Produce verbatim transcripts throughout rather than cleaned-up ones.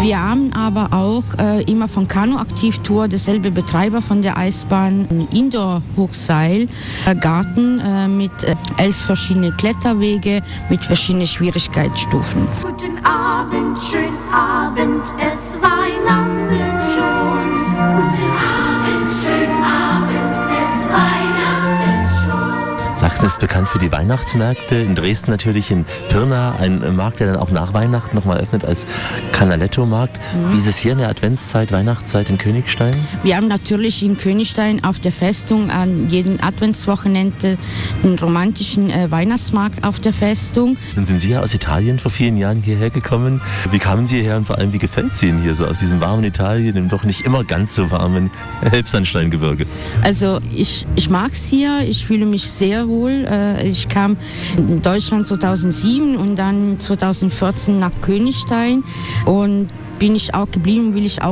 Wir haben aber auch äh, immer von Kanu-Aktivtour, derselbe Betreiber von der Eisbahn, ein Indoor-Hochseil-Garten äh, mit äh, elf verschiedenen Kletterwege mit verschiedenen Schwierigkeitsstufen. Guten Abend, schönen Abend, es Weihnachten schon. Guten Abend, schönen Abend, es Weihnachten schon. Sachsen ist bekannt für die Weihnachtsmärkte. In Dresden natürlich in Pirna, ein Markt, der dann auch nach Weihnachten nochmal öffnet als Canaletto-Markt. Mhm. Wie ist es hier in der Adventszeit, Weihnachtszeit in Königstein? Wir haben natürlich in Königstein auf der Festung an jedem Adventswochenende einen romantischen äh, Weihnachtsmarkt auf der Festung. Dann sind Sie ja aus Italien vor vielen Jahren hierher gekommen. Wie kamen Sie hierher und vor allem, wie gefällt es Ihnen hier so aus diesem warmen Italien, dem doch nicht immer ganz so warmen Elbsandsteingebirge? Also ich, ich mag es hier, ich fühle mich sehr wohl. Ich kam in Deutschland zweitausendsieben und dann zweitausendvierzehn nach Königstein und bin ich auch geblieben, will ich auch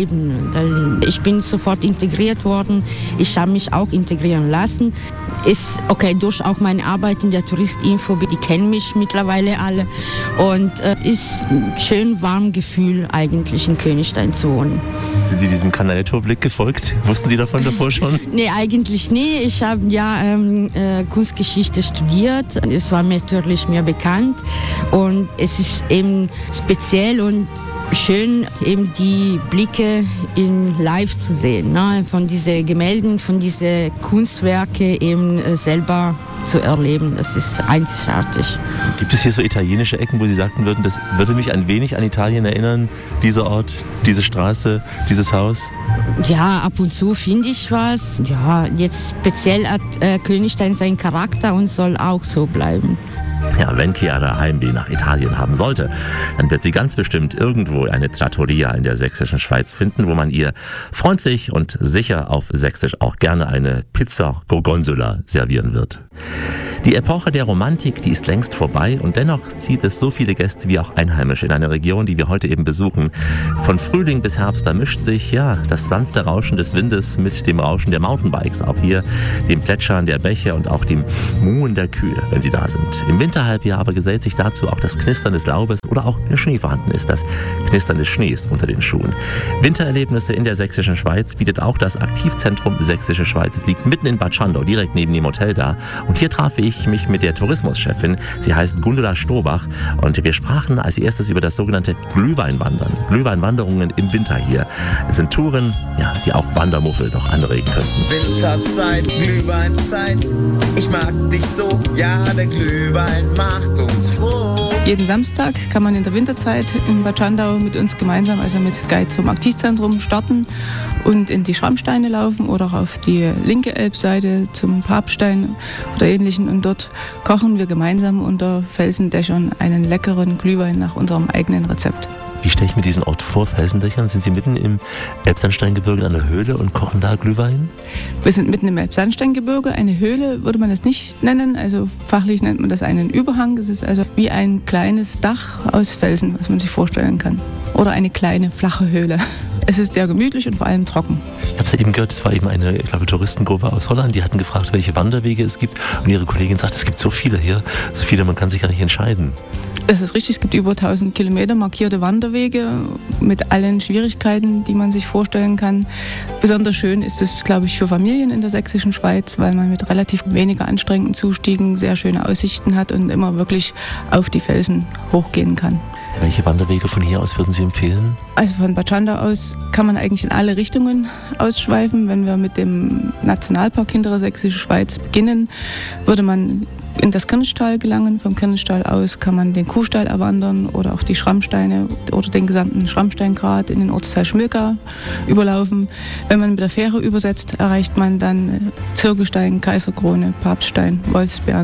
bleiben. Ich bin sofort integriert worden, ich habe mich auch integrieren lassen. Ist okay, durch auch meine Arbeit in der Touristinfo, die kennen mich mittlerweile alle und äh, ist ein schön warmes Gefühl eigentlich in Königstein zu wohnen. Sind Sie diesem Canaletto-Blick gefolgt? Wussten Sie davon davor schon? Nee, eigentlich nie. Ich habe ja ähm, äh, Kunstgeschichte studiert. Es war mir natürlich mir bekannt und es ist eben speziell und schön, eben die Blicke in live zu sehen, ne? Von diesen Gemälden, von diesen Kunstwerke eben äh, selber zu erleben. Das ist einzigartig. Gibt es hier so italienische Ecken, wo Sie sagten würden, das würde mich ein wenig an Italien erinnern, dieser Ort, diese Straße, dieses Haus? Ja, ab und zu finde ich was. Ja, jetzt speziell hat äh, Königstein seinen Charakter und soll auch so bleiben. Ja, wenn Chiara Heimweh nach Italien haben sollte, dann wird sie ganz bestimmt irgendwo eine Trattoria in der sächsischen Schweiz finden, wo man ihr freundlich und sicher auf Sächsisch auch gerne eine Pizza Gorgonzola servieren wird. Die Epoche der Romantik, die ist längst vorbei und dennoch zieht es so viele Gäste wie auch Einheimische in eine Region, die wir heute eben besuchen. Von Frühling bis Herbst, da mischt sich ja das sanfte Rauschen des Windes mit dem Rauschen der Mountainbikes, auch hier dem Plätschern der Bäche und auch dem Muhen der Kühe, wenn sie da sind. Im Winterhalbjahr aber gesellt sich dazu auch das Knistern des Laubes oder auch wenn Schnee vorhanden ist, das Knistern des Schnees unter den Schuhen. Wintererlebnisse in der sächsischen Schweiz bietet auch das Aktivzentrum Sächsische Schweiz. Es liegt mitten in Bad Schandau, direkt neben dem Hotel da. Und hier traf ich mich mit der Tourismuschefin. Sie heißt Gundula Stobach und wir sprachen als erstes über das sogenannte Glühweinwandern. Glühweinwanderungen im Winter hier. Es sind Touren, ja, die auch Wandermuffel noch anregen könnten. Winterzeit, Glühweinzeit, ich mag dich so, ja, der Glühwein macht uns froh. Jeden Samstag kann man in der Winterzeit in Bad Schandau mit uns gemeinsam, also mit Guide zum Aktivzentrum, starten und in die Schrammsteine laufen oder auch auf die linke Elbseite zum Papstein oder Ähnlichen. Und dort kochen wir gemeinsam unter Felsendächern einen leckeren Glühwein nach unserem eigenen Rezept. Wie stelle ich mir diesen Ort vor, Felsendächern? Sind Sie mitten im Elbsandsteingebirge in einer Höhle und kochen da Glühwein? Wir sind mitten im Elbsandsteingebirge. Eine Höhle würde man das nicht nennen, also fachlich nennt man das einen Überhang. Das ist also wie ein kleines Dach aus Felsen, was man sich vorstellen kann. Oder eine kleine, flache Höhle. Es ist sehr gemütlich und vor allem trocken. Ich habe es ja eben gehört, es war eben eine, ich glaube, Touristengruppe aus Holland, die hatten gefragt, welche Wanderwege es gibt. Und ihre Kollegin sagt, es gibt so viele hier, so viele, man kann sich gar nicht entscheiden. Das ist richtig, es gibt über tausend Kilometer markierte Wanderwege mit allen Schwierigkeiten, die man sich vorstellen kann. Besonders schön ist es, glaube ich, für Familien in der sächsischen Schweiz, weil man mit relativ weniger anstrengenden Zustiegen sehr schöne Aussichten hat und immer wirklich auf die Felsen hochgehen kann. Welche Wanderwege von hier aus würden Sie empfehlen? Also von Bad Schandau aus kann man eigentlich in alle Richtungen ausschweifen. Wenn wir mit dem Nationalpark Hintere Sächsische Schweiz beginnen, würde man in das Kirnstall gelangen. Vom Kirnstall aus kann man den Kuhstall erwandern oder auch die Schrammsteine oder den gesamten Schrammsteingrat in den Ortsteil Schmilka überlaufen. Wenn man mit der Fähre übersetzt, erreicht man dann Zirkelstein, Kaiserkrone, Papststein, Wolfsberg,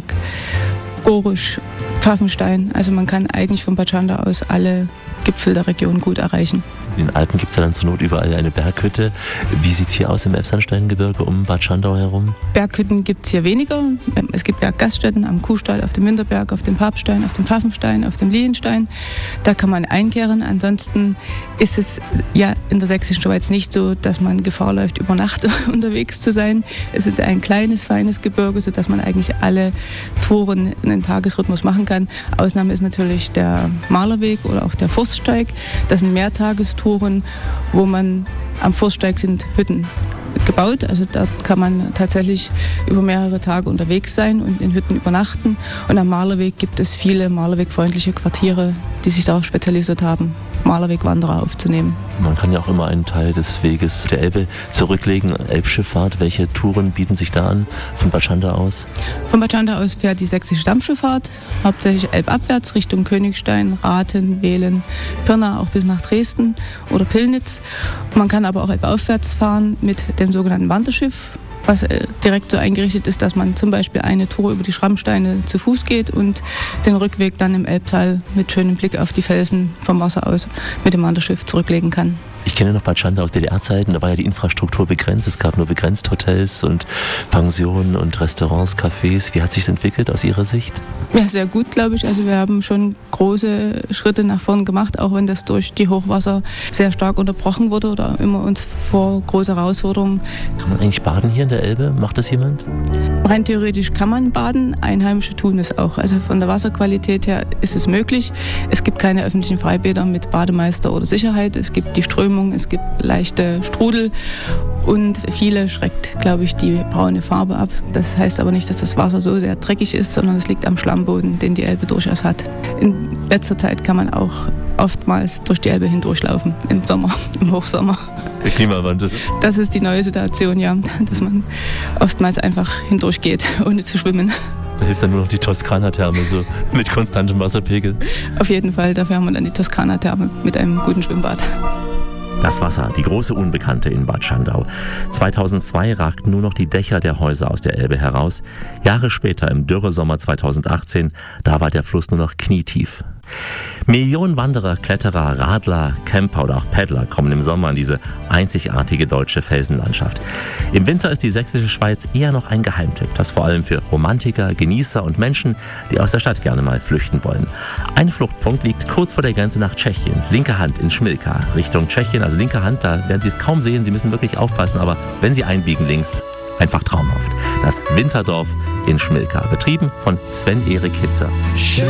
Gorisch, Pfaffenstein. Also man kann eigentlich von Bad Schandau aus alle Gipfel der Region gut erreichen. In den Alpen gibt es ja dann zur Not überall eine Berghütte. Wie sieht es hier aus im Elbsandsteingebirge um Bad Schandau herum? Berghütten gibt es hier weniger. Es gibt Berggaststätten am Kuhstall, auf dem Winterberg, auf dem Papststein, auf dem Pfaffenstein, auf dem Lilienstein. Da kann man einkehren. Ansonsten ist es ja in der sächsischen Schweiz nicht so, dass man Gefahr läuft, über Nacht unterwegs zu sein. Es ist ein kleines, feines Gebirge, sodass man eigentlich alle Touren in den Tagesrhythmus machen kann. Ausnahme ist natürlich der Malerweg oder auch der Forststeig. Das sind Mehrtagestouren, wo man am Forststeig sind Hütten gebaut. Also da kann man tatsächlich über mehrere Tage unterwegs sein und in Hütten übernachten. Und am Malerweg gibt es viele malerwegfreundliche Quartiere, die sich darauf spezialisiert haben, Malerwegwanderer aufzunehmen. Man kann ja auch immer einen Teil des Weges der Elbe zurücklegen. Elbschifffahrt, welche Touren bieten sich da an von Bad Schandau aus? Von Bad Schandau aus fährt die sächsische Dampfschifffahrt, hauptsächlich elbabwärts Richtung Königstein, Rathen, Wehlen, Pirna, auch bis nach Dresden oder Pillnitz. Man kann aber auch elbaufwärts fahren mit dem sogenannten Wanderschiff, was direkt so eingerichtet ist, dass man zum Beispiel eine Tour über die Schrammsteine zu Fuß geht und den Rückweg dann im Elbtal mit schönem Blick auf die Felsen vom Wasser aus mit dem Wanderschiff zurücklegen kann. Ich kenne noch Bad Schandau aus D D R-Zeiten, da war ja die Infrastruktur begrenzt. Es gab nur begrenzt Hotels und Pensionen und Restaurants, Cafés. Wie hat sich entwickelt aus Ihrer Sicht? Ja, sehr gut, glaube ich. Also wir haben schon große Schritte nach vorn gemacht, auch wenn das durch die Hochwasser sehr stark unterbrochen wurde oder immer uns vor große Herausforderungen. Kann man eigentlich baden hier in der Elbe? Macht das jemand? Rein theoretisch kann man baden, Einheimische tun es auch. Also von der Wasserqualität her ist es möglich. Es gibt keine öffentlichen Freibäder mit Bademeister oder Sicherheit. Es gibt die Strömung, es gibt leichte Strudel und viele schreckt, glaube ich, die braune Farbe ab. Das heißt aber nicht, dass das Wasser so sehr dreckig ist, sondern es liegt am Schlammboden, den die Elbe durchaus hat. In letzter Zeit kann man auch oftmals durch die Elbe hindurchlaufen, im Sommer, im Hochsommer. Der Klimawandel. Das ist die neue Situation, ja, dass man oftmals einfach hindurchgeht, ohne zu schwimmen. Da hilft dann nur noch die Toskana-Therme, so mit konstantem Wasserpegel. Auf jeden Fall, dafür haben wir dann die Toskana-Therme mit einem guten Schwimmbad. Das Wasser, die große Unbekannte in Bad Schandau. zweitausendzwei ragten nur noch die Dächer der Häuser aus der Elbe heraus. Jahre später, im Dürresommer zweitausendachtzehn, da war der Fluss nur noch knietief. Millionen Wanderer, Kletterer, Radler, Camper oder auch Paddler kommen im Sommer in diese einzigartige deutsche Felsenlandschaft. Im Winter ist die sächsische Schweiz eher noch ein Geheimtipp, das vor allem für Romantiker, Genießer und Menschen, die aus der Stadt gerne mal flüchten wollen. Ein Fluchtpunkt liegt kurz vor der Grenze nach Tschechien, linke Hand in Schmilka, Richtung Tschechien, also linke Hand, da werden Sie es kaum sehen, Sie müssen wirklich aufpassen, aber wenn Sie einbiegen links, einfach traumhaft. Das Winterdorf in Schmilka, betrieben von Sven-Erik Hitzer.